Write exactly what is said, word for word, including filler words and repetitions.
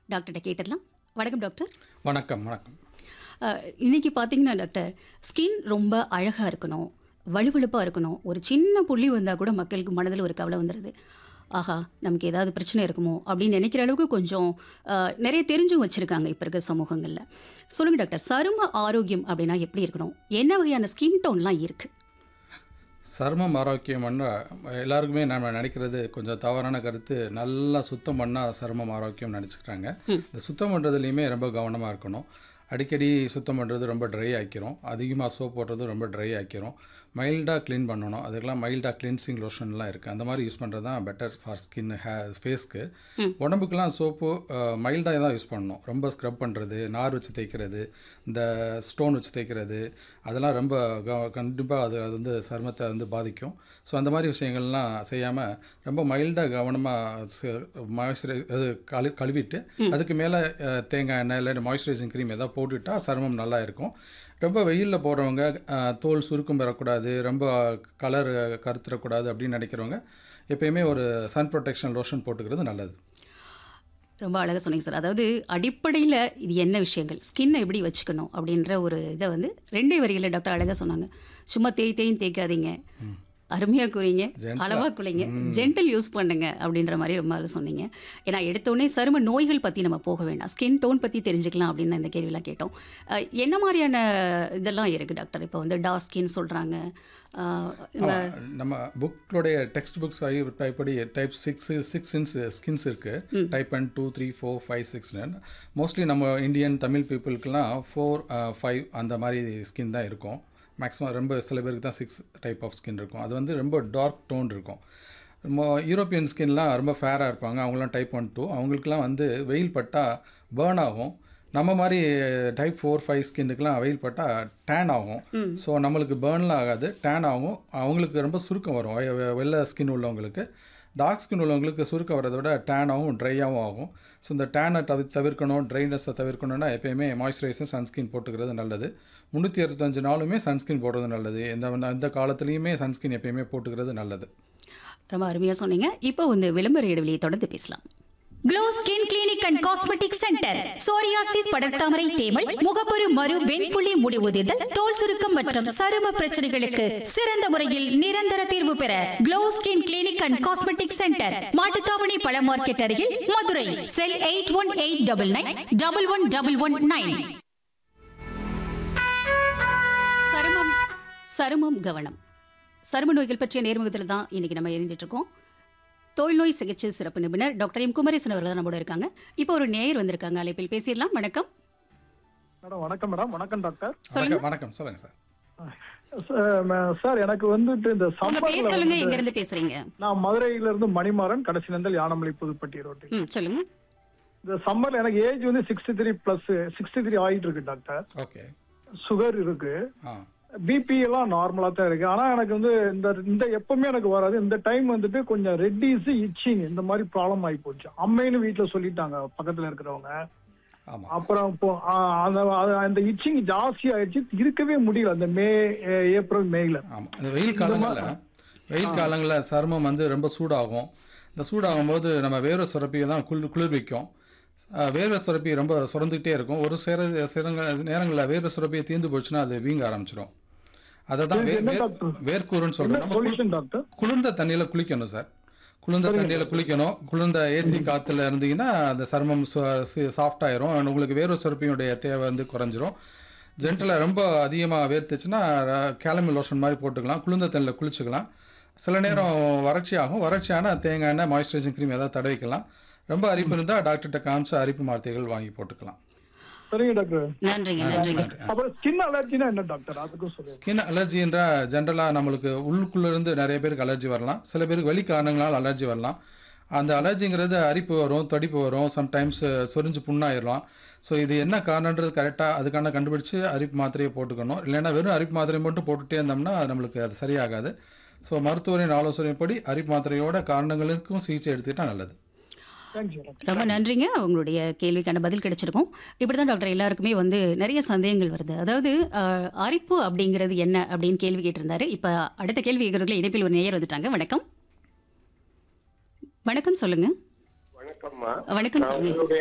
டாக்டர்கிட்ட கேட்டுடலாம். வணக்கம் டாக்டர். வணக்கம் வணக்கம். அ, இன்னைக்கு பார்த்தீங்கன்னா டாக்டர், ஸ்கின் ரொம்ப அழகாக இருக்கணும், வழுவழுப்பாக இருக்கணும். ஒரு சின்ன புள்ளி வந்தால் கூட மக்களுக்கு மனதில் ஒரு கவலை வந்துடுது. ஆஹா, நமக்கு ஏதாவது பிரச்சனை இருக்குமோ அப்படின்னு நினைக்கிற அளவுக்கு கொஞ்சம் அ, நிறைய தெரிஞ்சும் வச்சுருக்காங்க இப்போ இருக்க சமூகங்களில். சொல்லுங்கள் டாக்டர், சரும ஆரோக்கியம் அப்படின்னா எப்படி இருக்கணும்? என்ன வகையான ஸ்கின் டோன்லாம் இருக்குது? சருமம் ஆரோக்கியம்னா எல்லாருக்குமே நம்ம நினைக்கிறது கொஞ்சம் தவறான கருத்து. நல்லா சுத்தம் பண்ணால் சருமம் ஆரோக்கியம் நினச்சிக்கிறாங்க. இந்த சுத்தம் பண்ணுறதுலையுமே ரொம்ப கவனமாக இருக்கணும். அடிக்கடி சுத்தம் பண்ணுறது ரொம்ப ட்ரை ஆக்கிரும். அதிகமாக சோப் போடுறது ரொம்ப ட்ரை ஆக்கிரும். மைல்டாக க்ளீன் பண்ணணும். அதுக்கெல்லாம் மைல்டாக கிளென்சிங் லோஷன்லாம் இருக்குது. அந்த மாதிரி யூஸ் பண்ணுறது தான் பெட்டர் ஃபார் ஸ்கின் ஹே ஃபேஸ்க்கு. உடம்புக்கெலாம் சோப்பு மைல்டாக தான் யூஸ் பண்ணணும். ரொம்ப ஸ்க்ரப் பண்ணுறது, நார் வச்சு தேய்க்கிறது, இந்த ஸ்டோன் வச்சு தேய்க்கிறது, அதெல்லாம் ரொம்ப க கண்டிப்பாக அது அது வந்து சருமத்தை வந்து பாதிக்கும். ஸோ அந்த மாதிரி விஷயங்கள்லாம் செய்யாமல் ரொம்ப மைல்டாக கவனமாக மாய்ஸ்சரை அது கழு கழுவிட்டு அதுக்கு மேலே தேங்காய் எண்ணெய் இல்லை மாய்ஸ்சரைசிங் க்ரீம் எதாவது போட்டுவிட்டால் சருமம் நல்லா இருக்கும். ரொம்ப வெயிலில் போடுறவங்க தோல் சுருக்கம் பெறக்கூடாது, ரொம்ப கலர் கருத்துறக்கூடாது அப்படின்னு நினைக்கிறவங்க எப்பயுமே ஒரு சன் ப்ரொடெக்ஷன் லோஷன் போட்டுக்கிறது நல்லது. ரொம்ப அழகாக சொன்னீங்க சார். அதாவது அடிப்படையில் இது என்ன விஷயங்கள், ஸ்கின்னை எப்படி வச்சுக்கணும் அப்படின்ற ஒரு இதை வந்து ரெண்டே வரிகளில் டாக்டர் அழகாக சொன்னாங்க. சும்மா தேய் தேயும் தேய்க்காதீங்க, அருமையாக கூறீங்க, அளவாக குளிங்க, ஜென்டல் யூஸ் பண்ணுங்க அப்படின்ற மாதிரி ரொம்ப அழகாக சொன்னீங்க. ஏன்னா எடுத்தோடனே சரும நோய்கள் பற்றி நம்ம போக வேண்டாம், ஸ்கின் டோன் பற்றி தெரிஞ்சுக்கலாம் அப்படின்னு இந்த கேள்வியெலாம் கேட்டோம். அஹ், என்ன மாதிரியான இதெல்லாம் இருக்குது டாக்டர்? இப்போ வந்து டார்க் ஸ்கின் சொல்கிறாங்க. நம்ம புக்களுடைய text books டைப்படி type six six இன்ஸ் ஸ்கின்ஸ் இருக்குது. Type one two three four five சிக்ஸ்னு. மோஸ்ட்லி நம்ம இந்தியன் தமிழ் பீப்புளுக்கெல்லாம் ஃபோர் ஃபைவ் அந்த மாதிரி ஸ்கின் தான் இருக்கும். மேக்ஸிமம் ரொம்ப சில பேருக்கு தான் சிக்ஸ் டைப் ஆஃப் ஸ்கின் இருக்கும். அது வந்து ரொம்ப டார்க் டோன் இருக்கும். யூரோப்பியன் ஸ்கின்லாம் ரொம்ப ஃபேராக இருப்பாங்க, அவங்களாம் டைப் ஒன் டூ. அவங்களுக்குலாம் வந்து வெயில் பட்டால் பேர்ன் ஆகும். நம்ம மாதிரி டைப் ஃபோர் ஃபைவ் ஸ்கின்னுக்கெலாம் வெயில் பட்டால் டேன் ஆகும். ஸோ நம்மளுக்கு பேர்ன்லாம் ஆகாது, டேன் ஆகும். அவங்களுக்கு ரொம்ப சுருக்கம் வரும். வெ- வெள்ளை ஸ்கின் உள்ளவங்களுக்கு. டார்க் ஸ்கின் உள்ளவங்களுக்கு சுருக்கம் வரதை விட டேனாகவும் ட்ரையாகவும் ஆகும். ஸோ இந்த டேனை தவி தவிர்க்கணும் ட்ரைனஸை தவிர்க்கணும்னா எப்பயுமே மாய்ஸ்சரைசர் சன்ஸ்கின் போட்டுக்கிறது நல்லது. முந்நூற்றி அறுபத்தஞ்சு நாளுமே சன்ஸ்கின் போடுறது நல்லது. எந்த எந்த காலத்துலேயுமே சன்ஸ்கின் எப்பயுமே போட்டுக்கிறது நல்லது. ரொம்ப அருமையாக சொன்னீங்க. இப்போ வந்து விளம்பர இடைவெளியை தொடர்ந்து பேசலாம். Glow skin clinic and cosmetic centre. Psoriasis, படர்தாமரை, தேமல், முகப்பரு, மறு, வெண்புள்ளி, முடிவுதிர்தல், தோல் சுருக்கம் மற்றும் சரும பிரச்சனைகளுக்கு சிறந்த முறையில் நிரந்தர தீர்வு பெற glow skin clinic and cosmetic centre, Mattuthavani பழ மார்க்கெட் அருகில், மதுரை. செல் eight one eight double nine double one double one nine. சருமம் சருமம் கவனம். சரும நோய்கள் பற்றிய நேர்முகத்தில் தான் இன்னைக்கு நம்ம எழுதிட்டு இருக்கோம். தொழில்நோய் சிகிச்சை சிறப்பு நிபுணர் டாக்டர் எம் குமரேசன் அவர்கள் தான் நம்மளோட இருக்காங்க. இப்போ ஒரு நேயர் வந்திருக்காங்க, அழைப்பில் பேசிடலாம். வணக்கம். மேடம் வணக்கம். மேடம் வணக்கம் டாக்டர். சொல்லுங்க. வணக்கம் வணக்கம் சொல்லுங்கள் சார். சார், ம- சார் எனக்கு வந்துட்டு இந்த உங்க சம்மர்ல பேர் சொல்லுங்க, வந்து- எங்க இருந்து பேசுறீங்க? நான் மதுரையில இருந்து மணிமாறன், கடைசி நந்தல் யானமலை புதுப்பட்டி ரோட்டு. ம், சொல்லுங்க. இந்த சம்மர்ல எனக்கு ஏஜ் வந்து sixty three plus sixty three ஆயிட்டு இருக்கு டாக்டர். ஓகே. சுகர் இருக்கு, ஆ பிபி எல்லாம் நார்மலா தான் இருக்கு. ஆனா எனக்கு வந்து இந்த இந்த எப்பவுமே எனக்கு வராது. இந்த டைம் வந்துட்டு கொஞ்சம் ரெட்டிஸ், இச்சிங் இந்த மாதிரி ப்ராப்ளம் ஆகி போச்சு. அம்மைன்னு வீட்டுல சொல்லிட்டாங்க பக்கத்துல இருக்கிறவங்க. ஆமாம். அப்புறம் இப்போ ஆ, அந்த அது- அந்த இச்சிங் ஜாஸ்தி ஆயிடுச்சு, இருக்கவே முடியல அந்த மே ஏ- ஏப்ரல் மேல. ஆமாம். இந்த வெயில் காலங்களில் வெயில் காலங்களில் சருமம் வந்து ரொம்ப சூடாகும். இந்த சூடாகும்போது நம்ம வேர்வை சுரப்பியை தான் குளிர் குளிர்விக்கும். அஹ், வேர்வை சுரப்பி ரொம்ப சுரந்துக்கிட்டே இருக்கும். ஒரு சில சில நேரங்களில் வேர்வை சுரப்பியை தீர்ந்து போச்சுன்னா அது வீங்க ஆரம்பிச்சிடும். அதை தான் வே என்ன வேர்- டாக்டர்? வேர்க்கூறுன்னு என்ன சொல்கிறோம். நம்ம குளி- சொல்யூஷன் டாக்டர்? குளிர்ந்த தண்ணியில் குளிக்கணும் சார். குளிர்ந்த தண்ணியில் குளிக்கணும். குளிர்ந்த ஏசி காற்றுல இருந்தீங்கன்னா அந்த சருமம் சாஃப்ட் ஆயிரும். உங்களுக்கு வேர்வை சுரப்பியுடைய தேவை வந்து குறைஞ்சிரும். ஜென்டலாக ரொம்ப அதிகமாக வேர்த்துச்சுன்னா கேலமல் லோஷன் மாதிரி போட்டுக்கலாம். குளிர்ந்த தண்ணியில் குளிச்சுக்கலாம். சில நேரம் வறட்சி ஆகும். வறட்சி ஆனால் தேங்காய் எண்ணெய், மாய்ஸ்சரைசிங் க்ரீம் ஏதாவது தடவிக்கலாம். ரொம்ப அரிப்பு இருந்தால் டாக்டர்கிட்ட காமிச்சு அரிப்பு மாத்திரைகள் வாங்கி போட்டுக்கலாம். சரிங்க டாக்டர். நன்றிங்க, நன்றிங்க. அப்புறம் ஸ்கின் அலர்ஜினா என்ன டாக்டர்? அதுக்கும் சொல்லுங்க. ஸ்கின் அலர்ஜின்ற ஜென்ரலாக நம்மளுக்கு உள்ளுக்குள்ளேருந்து நிறைய பேருக்கு அலர்ஜி வரலாம். சில பேருக்கு வெளி காரணங்களால் அலர்ஜி வரலாம். அந்த அலர்ஜிங்கிறது அரிப்பு வரும், தடிப்பு வரும், சம்டைம்ஸ் சொரிஞ்சு புண்ணாயிடலாம். ஸோ இது என்ன காரணன்றது கரெக்டாக அதுக்கான கண்டுபிடிச்சு அரிப்பு மாத்திரையை போட்டுக்கணும். இல்லைன்னா வெறும் அரிப்பு மாத்திரை மட்டும் போட்டுகிட்டே இருந்தோம்னா நம்மளுக்கு அது சரியாகாது. ஸோ மருத்துவரின் ஆலோசனைப்படி அரிப்பு மாத்திரையோட காரணங்களுக்கும் சிகிச்சை எடுத்துக்கிட்டால் நல்லது. Thank you doctor. ரொம்ப நன்றிங்க. உங்களுடைய கேள்விக்கான பதில் கிடைச்சிருக்கும். இப்படி தான் டாக்டர் எல்லாருக்குமே வந்து நிறைய சந்தேகங்கள் வருது. அதாவது அஹ், அரிப்பு அப்படிங்கிறது என்ன அப்படின்னு கேள்வி கேட்டிருந்தாரு. இப்போ அடுத்த கேள்வி கேட்கறதுக்குள்ள இணைப்பில் ஒரு நேயர் வந்துட்டாங்க. வணக்கம். வணக்கம், சொல்லுங்க. வணக்கம்மா. வணக்கம், நான் சொல்லுங்க. உங்களுடைய